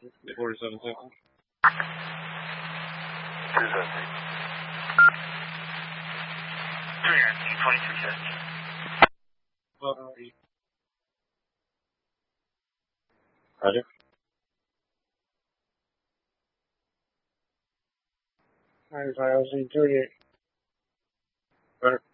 47 seconds. 217. Yeah, 2250. Roger. Alright, ILC 38. Better.